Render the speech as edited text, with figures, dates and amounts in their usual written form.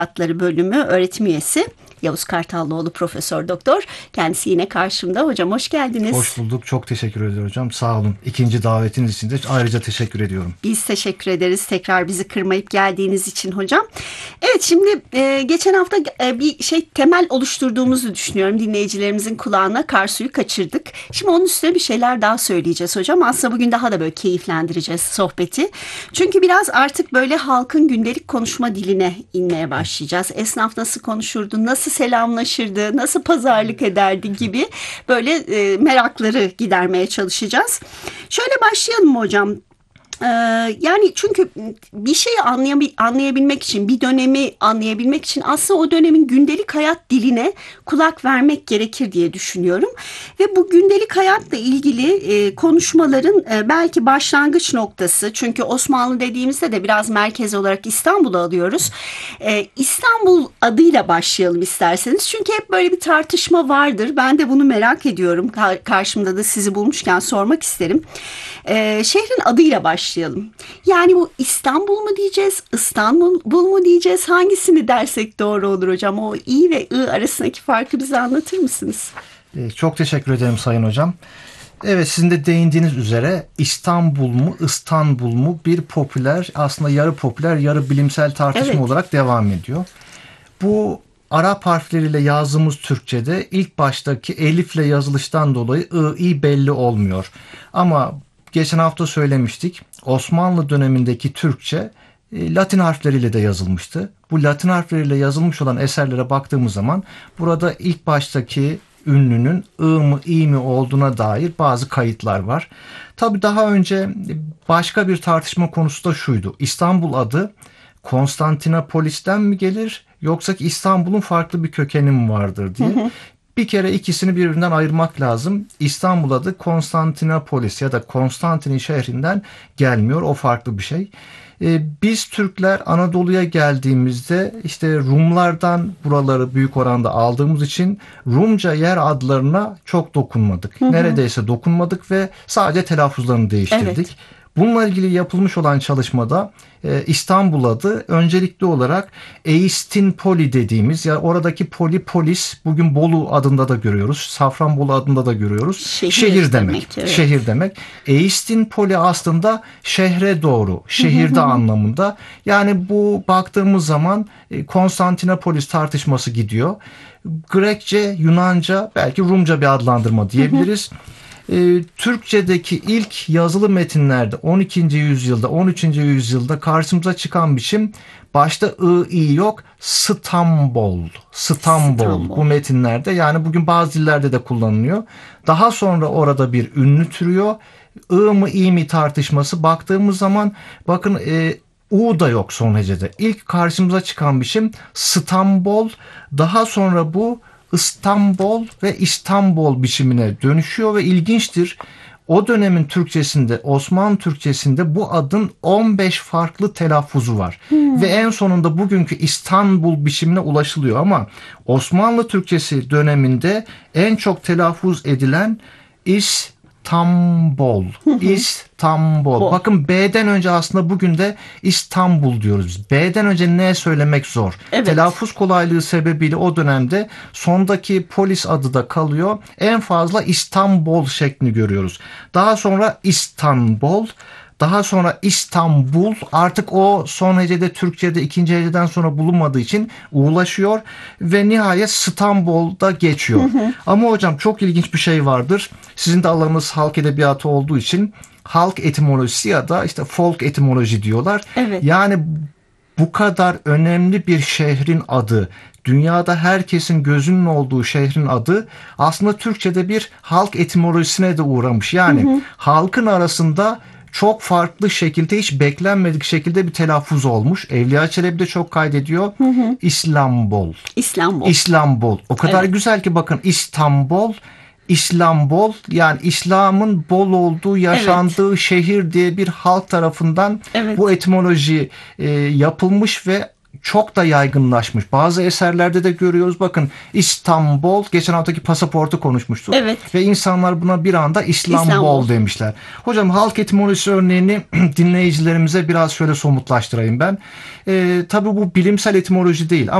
Edebiyatları Bölümü öğretim üyesi Yavuz Kartallıoğlu Profesör Doktor. Kendisi yine karşımda. Hocam hoş geldiniz. Hoş bulduk. Çok teşekkür ederim hocam. Sağ olun. İkinci davetiniz için de ayrıca teşekkür ediyorum. Biz teşekkür ederiz. Tekrar bizi kırmayıp geldiğiniz için hocam. Evet, şimdi geçen hafta bir temel oluşturduğumuzu düşünüyorum. Dinleyicilerimizin kulağına kar suyu kaçırdık. Şimdi onun üstüne bir şeyler daha söyleyeceğiz hocam. Aslında bugün daha da böyle keyiflendireceğiz sohbeti. Çünkü biraz artık böyle halkın gündelik konuşma diline inmeye başlayacağız. Esnaf nasıl konuşurdu, nasıl selamlaşırdı, nasıl pazarlık ederdi gibi böyle merakları gidermeye çalışacağız. Şöyle başlayalım mı hocam? Yani çünkü bir şeyi anlayabilmek için, bir dönemi anlayabilmek için aslında o dönemin gündelik hayat diline kulak vermek gerekir diye düşünüyorum. Ve bu gündelik hayatla ilgili konuşmaların belki başlangıç noktası, çünkü Osmanlı dediğimizde de biraz merkez olarak İstanbul'u alıyoruz. İstanbul adıyla başlayalım isterseniz. Çünkü hep böyle bir tartışma vardır. Ben de bunu merak ediyorum. Karşımda da sizi bulmuşken sormak isterim. Şehrin adıyla başlayalım. Yani bu İstanbul mu diyeceğiz, İstanbul mu diyeceğiz, hangisini dersek doğru olur hocam? O İ ve I arasındaki farkı bize anlatır mısınız? Çok teşekkür ederim Sayın Hocam. Evet, sizin de değindiğiniz üzere İstanbul mu, İstanbul mu bir popüler, aslında yarı popüler, yarı bilimsel tartışma olarak devam ediyor. Bu Arap harfleriyle yazdığımız Türkçe'de ilk baştaki elifle yazılıştan dolayı I belli olmuyor. Ama geçen hafta söylemiştik, Osmanlı dönemindeki Türkçe Latin harfleriyle de yazılmıştı. Bu Latin harfleriyle yazılmış olan eserlere baktığımız zaman burada ilk baştaki ünlünün I mı İ mi olduğuna dair bazı kayıtlar var. Tabii daha önce başka bir tartışma konusu da şuydu. İstanbul adı Konstantinopolis'ten mi gelir, yoksa ki İstanbul'un farklı bir kökeni mi vardır diye. Bir kere ikisini birbirinden ayırmak lazım. İstanbul adı Konstantinopolis ya da Konstantin şehrinden gelmiyor. O farklı bir şey. Biz Türkler Anadolu'ya geldiğimizde işte Rumlardan buraları büyük oranda aldığımız için Rumca yer adlarına çok dokunmadık. Neredeyse dokunmadık ve sadece telaffuzlarını değiştirdik. Evet. Bununla ilgili yapılmış olan çalışmada İstanbul adı öncelikli olarak Eistinpoli dediğimiz, ya oradaki polis bugün Bolu adında da görüyoruz. Safranbolu adında da görüyoruz. Şehir demek. Evet. Şehir demek. Eistinpoli aslında şehre doğru, şehirde anlamında. Yani bu baktığımız zaman Konstantinopolis tartışması gidiyor. Grekçe, Yunanca, belki Rumca bir adlandırma diyebiliriz. Türkçedeki ilk yazılı metinlerde 12. yüzyılda 13. yüzyılda karşımıza çıkan biçim, başta I yok, İstanbul bu metinlerde, yani bugün bazı dillerde de kullanılıyor. Daha sonra orada bir ünlü türüyor. I mı İ mi tartışması, baktığımız zaman bakın U da yok son hecede. İlk karşımıza çıkan biçim İstanbul, daha sonra bu İstanbul ve İstanbul biçimine dönüşüyor ve ilginçtir. O dönemin Türkçesinde, Osmanlı Türkçesinde bu adın 15 farklı telaffuzu var. Ve en sonunda bugünkü İstanbul biçimine ulaşılıyor. Ama Osmanlı Türkçesi döneminde en çok telaffuz edilen İstanbul. İstanbul. Bakın B'den önce aslında bugün de İstanbul diyoruz. B'den önce N söylemek zor. Evet. Telaffuz kolaylığı sebebiyle o dönemde sondaki polis adı da kalıyor. En fazla İstanbul şeklini görüyoruz. Daha sonra İstanbul, daha sonra İstanbul, artık o son hecede Türkçe'de ikinci heceden sonra bulunmadığı için ulaşıyor ve nihayet İstanbul'da geçiyor. Ama hocam çok ilginç bir şey vardır. Sizin de alanınız halk edebiyatı olduğu için halk etimolojisi ya da işte folk etimoloji diyorlar. Evet. Yani bu kadar önemli bir şehrin adı, dünyada herkesin gözünün olduğu şehrin adı aslında Türkçe'de bir halk etimolojisine de uğramış. Yani halkın arasında çok farklı şekilde, hiç beklenmedik şekilde bir telaffuz olmuş. Evliya Çelebi de çok kaydediyor. İstanbul. O kadar güzel ki bakın, İstanbul, yani İslam'ın bol olduğu, yaşandığı şehir diye bir halk tarafından bu etimoloji yapılmış ve çok da yaygınlaşmış. Bazı eserlerde de görüyoruz. Bakın İstanbul, geçen haftaki pasaportu konuşmuştuk. Evet. Ve insanlar buna bir anda İslambol İslambol demişler. Hocam halk etimolojisi örneğini dinleyicilerimize biraz şöyle somutlaştırayım ben. Tabii bu bilimsel etimoloji değil